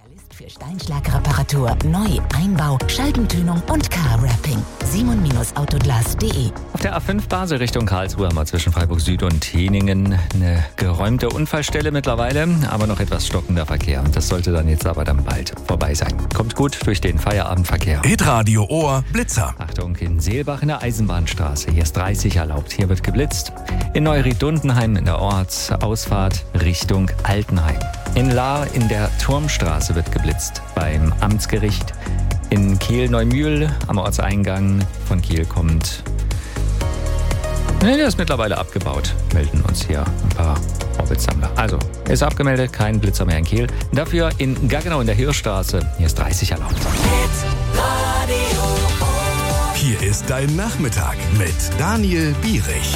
Spezialist für Steinschlagreparatur, Neu-, Einbau, Scheibentönung und Car-Wrapping. simon-autoglas.de. Auf der A5 Basel Richtung Karlsruhe haben wir zwischen Freiburg Süd und Heningen eine geräumte Unfallstelle mittlerweile, aber noch etwas stockender Verkehr. Das sollte dann jetzt aber dann bald vorbei sein. Kommt gut durch den Feierabendverkehr. Hitradio Ohr Blitzer. Achtung, in Seelbach in der Eisenbahnstraße. Hier ist 30 erlaubt. Hier wird geblitzt. In Neuried-Dundenheim in der Ortsausfahrt Richtung Altenheim. In Lahr in der Turmstraße wird geblitzt beim Amtsgericht. In Kehl-Neumühl am Ortseingang von Kiel kommt. Der ist mittlerweile abgebaut. Melden uns hier ein paar Orbitsammler. Also, ist abgemeldet, kein Blitzer mehr in Kiel. Dafür in Gaggenau in der Hirschstraße. Hier ist 30 erlaubt. Hier ist dein Nachmittag mit Daniel Bierich.